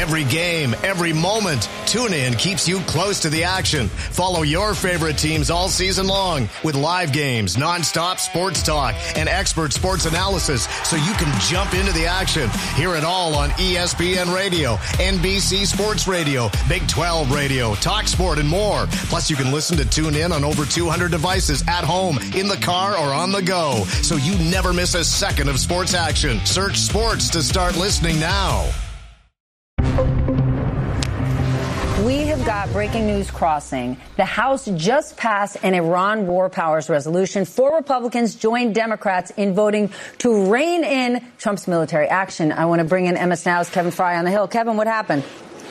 Every game, every moment, TuneIn keeps you close to the action. Follow your favorite teams all season long with live games, nonstop sports talk, and expert sports analysis so you can jump into the action. Hear it all on ESPN Radio, NBC Sports Radio, Big 12 Radio, Talk Sport, and more. Plus, you can listen to TuneIn on over 200 devices at home, in the car, or on the go, so you never miss a second of sports action. Search sports to start listening now. We have got breaking news crossing. The House just passed an Iran war powers resolution. 4 Republicans joined Democrats in voting to rein in Trump's military action. I want to bring in MS Now's Kevin Fry on the Hill. Kevin, what happened?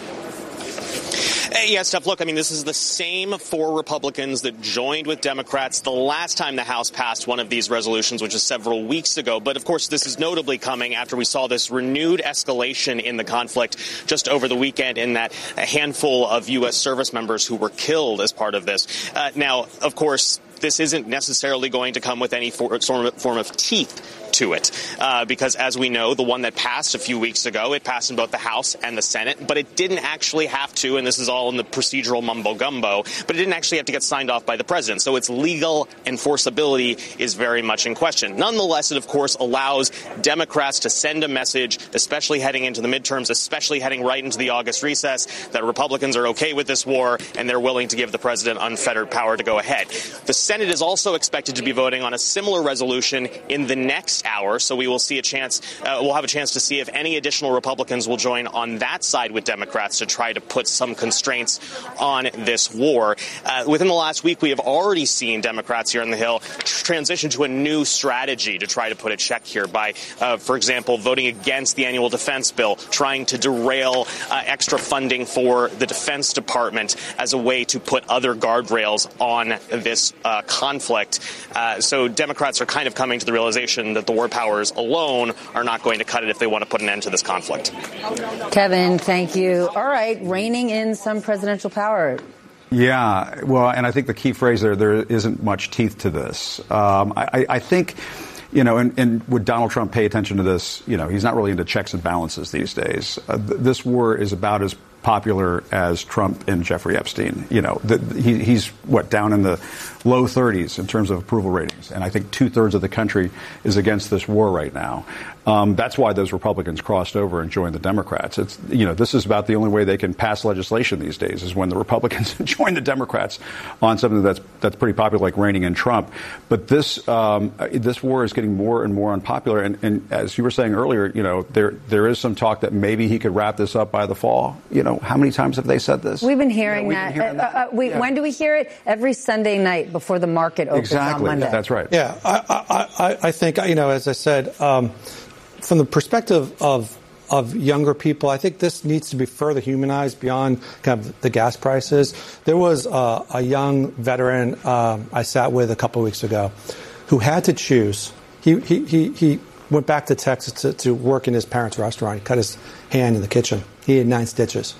Yeah, Steph, look, I mean, this is the same 4 Republicans that joined with Democrats the last time the House passed one of these resolutions, which is several weeks ago. But, of course, this is notably coming after we saw this renewed escalation in the conflict just over the weekend in that a handful of U.S. service members who were killed as part of this. Now, of course, this isn't necessarily going to come with any form of teeth to it, because as we know, the one that passed a few weeks ago, it passed in both the House and the Senate, but it didn't actually have to, and this is all in the procedural mumbo-gumbo, but it didn't actually have to get signed off by the president. So its legal enforceability is very much in question. Nonetheless, it, of course, allows Democrats to send a message, especially heading into the midterms, especially heading right into the August recess, that Republicans are okay with this war and they're willing to give the president unfettered power to go ahead. The Senate is also expected to be voting on a similar resolution in the next hour, so we will see we'll have a chance to see if any additional Republicans will join on that side with Democrats to try to put some constraints on this war. Within the last week, we have already seen Democrats here on the Hill transition to a new strategy to try to put a check here by, for example, voting against the annual defense bill, trying to derail extra funding for the Defense Department as a way to put other guardrails on this conflict. So Democrats are kind of coming to the realization that the war powers alone are not going to cut it if they want to put an end to this conflict. Kevin, thank you. All right, reining in some presidential power. Yeah, well, and I think the key phrase there isn't much teeth to this. I think, you know, and would Donald Trump pay attention to this? You know, he's not really into checks and balances these days. This war is about as popular as Trump and Jeffrey Epstein. You know, he's down in the low 30s in terms of approval ratings. And I think 2/3 of the country is against this war right now. That's why those Republicans crossed over and joined the Democrats. It's, you know, this is about the only way they can pass legislation these days is when the Republicans join the Democrats on something that's pretty popular, like reining in Trump. But this war is getting more and more unpopular. And as you were saying earlier, you know, there is some talk that maybe he could wrap this up by the fall. You know, how many times have they said this? We've been hearing that. When do we hear it? Every Sunday night before the market opens on Monday. That's right. Yeah, I think, you know, as I said, from the perspective of younger people, I think this needs to be further humanized beyond kind of the gas prices. There was a young veteran I sat with a couple of weeks ago who had to choose. He went back to Texas to work in his parents' restaurant. He cut his hand in the kitchen. He had 9 stitches.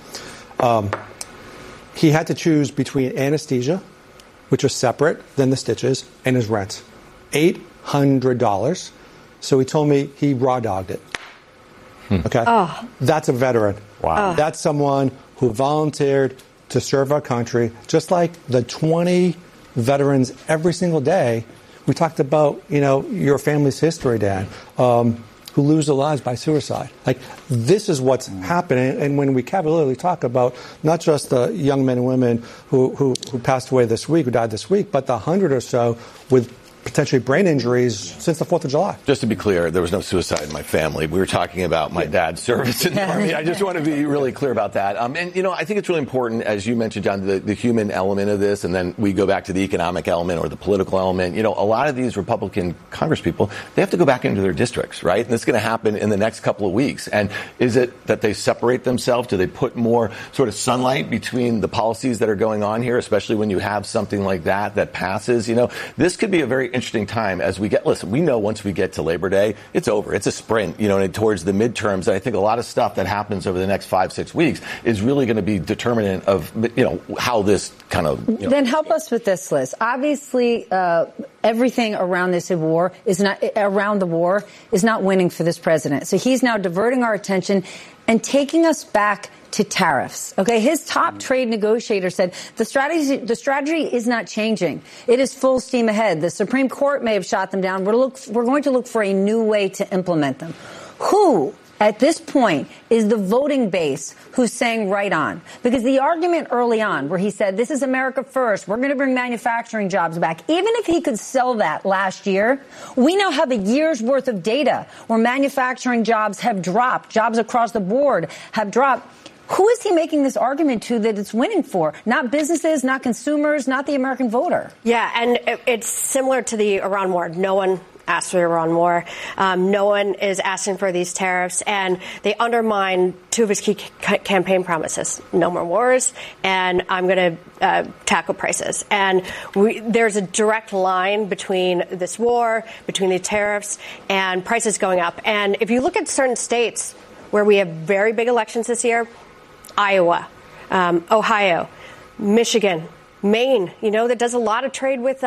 He had to choose between anesthesia, which was separate than the stitches, and his rent. $800. So he told me he raw dogged it. Okay? Oh. That's a veteran. Wow. That's someone who volunteered to serve our country, just like the 20 veterans every single day. We talked about, you know, your family's history, Dan, who lose their lives by suicide. Like, this is what's happening. And when we cavalierly talk about not just the young men and women who passed away this week, who died this week, but the 100 or so with potentially brain injuries since the 4th of July. Just to be clear, there was no suicide in my family. We were talking about my dad's service in the Army. I just want to be really clear about that. And, you know, I think it's really important, as you mentioned, John, the human element of this, and then we go back to the economic element or the political element. You know, a lot of these Republican congresspeople, they have to go back into their districts, right? And this is going to happen in the next couple of weeks. And is it that they separate themselves? Do they put more sort of sunlight between the policies that are going on here, especially when you have something like that passes? You know, this could be a very interesting time as we we know once we get to Labor Day, it's over. It's a sprint, you know, towards the midterms. And I think a lot of stuff that happens over the next 5-6 weeks is really going to be determinant of, you know, how this kind of, you know. Then help us with this, Liz. Obviously, everything around this war is not winning for this president. So he's now diverting our attention and taking us back to tariffs. Okay, his top trade negotiator said the strategy is not changing. It is full steam ahead. The Supreme Court may have shot them down. We're going to look for a new way to implement them. Who, at this point, is the voting base who's saying right on? Because the argument early on where he said, this is America first, we're going to bring manufacturing jobs back, even if he could sell that last year, we now have a year's worth of data where manufacturing jobs have dropped, jobs across the board have dropped. Who is he making this argument to that it's winning for? Not businesses, not consumers, not the American voter. Yeah, and it's similar to the Iran war. No one asked for the Iran war. No one is asking for these tariffs, and they undermine two of his key campaign promises: no more wars, and I'm going to tackle prices. And there's a direct line between this war, between the tariffs, and prices going up. And if you look at certain states where we have very big elections this year, Iowa, Ohio, Michigan, Maine, that does a lot of trade with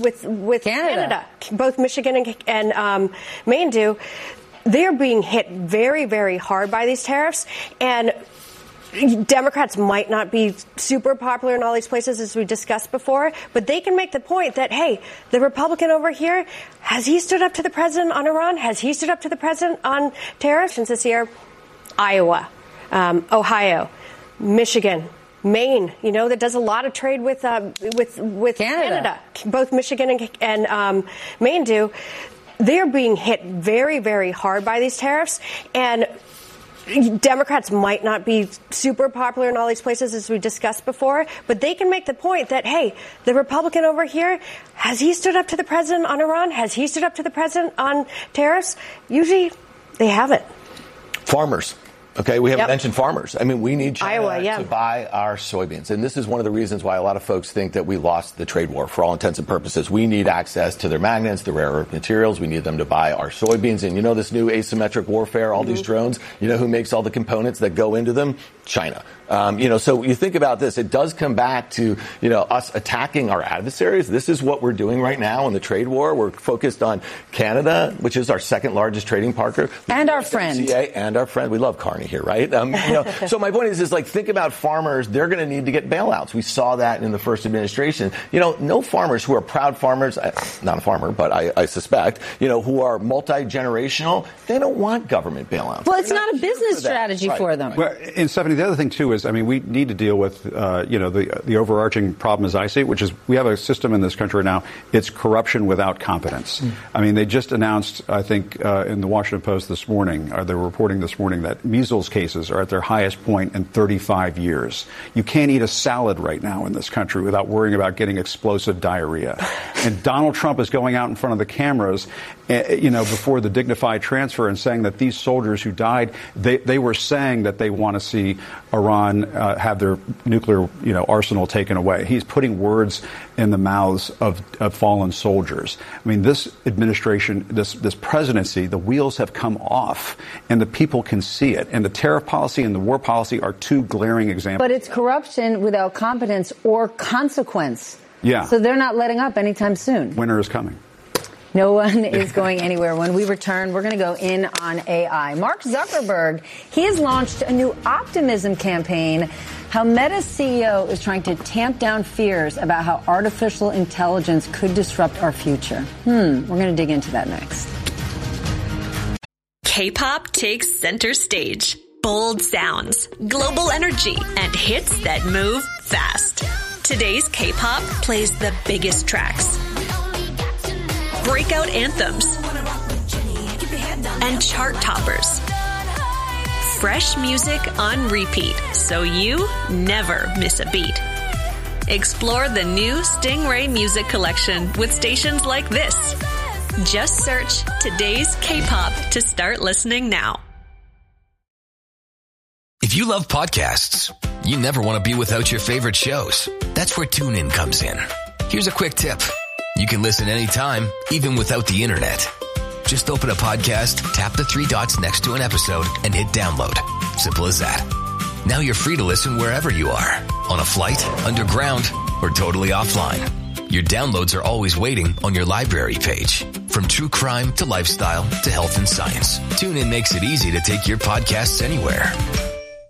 Canada. Both Michigan and Maine do. They're being hit very, very hard by these tariffs. And Democrats might not be super popular in all these places, as we discussed before, but they can make the point that, hey, the Republican over here, has he stood up to the president on Iran? Has he stood up to the president on tariffs this year? Iowa, Ohio, Michigan, Maine, that does a lot of trade with Canada. Both Michigan and Maine do. They're being hit very, very hard by these tariffs. And Democrats might not be super popular in all these places, as we discussed before, but they can make the point that, hey, the Republican over here, has he stood up to the president on Iran? Has he stood up to the president on tariffs? Usually they haven't. Farmers. Okay, we haven't mentioned farmers. I mean, we need China Iowa, to buy our soybeans. And this is one of the reasons why a lot of folks think that we lost the trade war for all intents and purposes. We need access to their magnets, the rare earth materials. We need them to buy our soybeans. And this new asymmetric warfare, all these drones, who makes all the components that go into them? China. So you think about this, it does come back to, us attacking our adversaries. This is what we're doing right now in the trade war. We're focused on Canada, which is our second largest trading partner. And our friend. And our friend. We love Carney here, right? So my point is think about farmers. They're going to need to get bailouts. We saw that in the first administration. No farmers who are proud farmers, not a farmer, but I suspect, who are multi-generational, they don't want government bailouts. Well, it's not a business strategy for them. Well, and Stephanie, the other thing, too, is, we need to deal with, the overarching problem as I see it, which is we have a system in this country now, it's corruption without competence. They just announced, I think, in the Washington Post this morning, or they were reporting this morning, that measles cases are at their highest point in 35 years. You can't eat a salad right now in this country without worrying about getting explosive diarrhea. And Donald Trump is going out in front of the cameras, before the dignified transfer and saying that these soldiers who died, they were saying that they want to see Iran have their nuclear, arsenal taken away. He's putting words in the mouths of fallen soldiers. This administration, this presidency, the wheels have come off, and the people can see it. And the tariff policy and the war policy are two glaring examples. But it's corruption without competence or consequence. Yeah. So they're not letting up anytime soon. Winter is coming. No one is going anywhere. When we return, we're going to go in on AI. Mark Zuckerberg, he has launched a new optimism campaign, how Meta's CEO is trying to tamp down fears about how artificial intelligence could disrupt our future. We're going to dig into that next. K-pop takes center stage. Bold sounds, global energy, and hits that move fast. Today's K-pop plays the biggest tracks, breakout anthems, and chart toppers. Fresh music on repeat, so you never miss a beat. Explore the new Stingray Music Collection with stations like this. Just search Today's K-pop to start listening now. If you love podcasts, you never want to be without your favorite shows. That's where TuneIn comes in. Here's a quick tip. You can listen anytime, even without the internet. Just open a podcast, tap the three dots next to an episode, and hit download. Simple as that. Now you're free to listen wherever you are. On a flight, underground, or totally offline. Your downloads are always waiting on your library page. From true crime to lifestyle to health and science, TuneIn makes it easy to take your podcasts anywhere.